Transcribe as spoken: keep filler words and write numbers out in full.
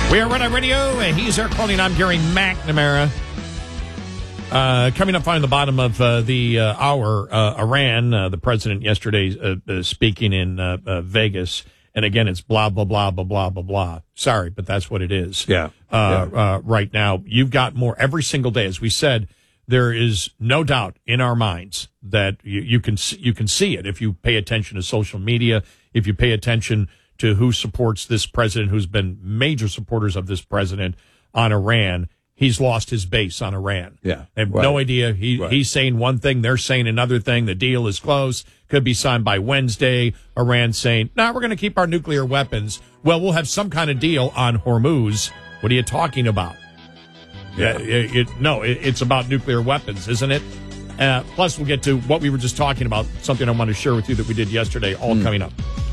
We are Red Eye Radio. He's Eric Colleen. I'm Gary McNamara. Uh, coming up on the bottom of uh, the uh, hour, uh, Iran, uh, the president yesterday uh, uh, speaking in uh, uh, Vegas. And again, it's blah, blah, blah, blah, blah, blah, blah. Sorry, but that's what it is. Yeah. Uh, yeah. Uh, right now, you've got more every single day. As we said, there is no doubt in our minds that you, you can you can see it if you pay attention to social media, if you pay attention to who supports this president, who's been major supporters of this president on Iran. He's lost his base on Iran. Yeah. They have right. no idea. He right. He's saying one thing, they're saying another thing. The deal is close. Could be signed by Wednesday. Iran saying, no, nah, we're going to keep our nuclear weapons. Well, we'll have some kind of deal on Hormuz. What are you talking about? Yeah. It, it, no, it, it's about nuclear weapons, isn't it? Uh, plus, we'll get to what we were just talking about, something I want to share with you that we did yesterday, all mm. coming up.